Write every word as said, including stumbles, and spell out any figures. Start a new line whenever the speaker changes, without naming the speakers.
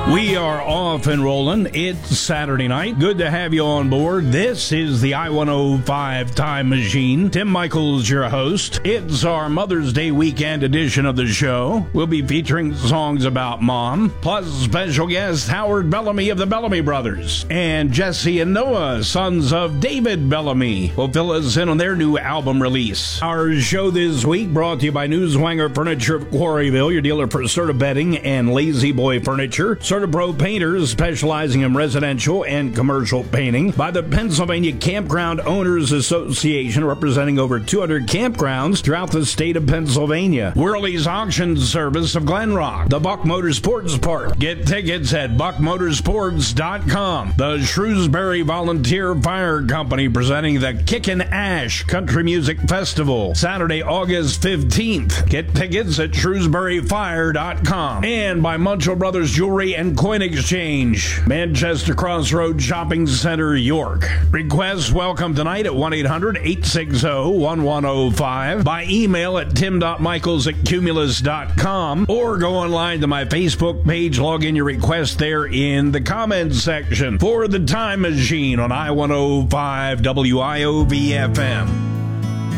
We are off and rolling. It's Saturday night. Good to have you on board. This is the I one oh five Time Machine. Tim Michaels, your host. It's our Mother's Day weekend edition of the show. We'll be featuring songs about Mom, plus special guest Howard Bellamy of the Bellamy Brothers, and Jesse and Noah, sons of David Bellamy, will fill us in on their new album release. Our show this week brought to you by Newswanger Furniture of Quarryville, your dealer for Serta Bedding and Lazy Boy Furniture. Serta Pro Painters, specializing in residential and commercial painting. By the Pennsylvania Campground Owners Association, representing over two hundred campgrounds throughout the state of Pennsylvania. Whirly's Auction Service of Glen Rock. The Buck Motorsports Park. Get tickets at buck motorsports dot com. The Shrewsbury Volunteer Fire Company, presenting the Kickin' Ash Country Music Festival, Saturday, August fifteenth. Get tickets at shrewsbury fire dot com. And by Munchell Brothers Jewelry and Coin Exchange, Manchester Crossroads Shopping Center, York. Requests welcome tonight at one eight hundred eight six zero one one zero five, by email at tim dot michaels at cumulus dot com, or go online to my Facebook page. Log in your request there in the comments section. For the Time Machine on I one oh five W I O V F M.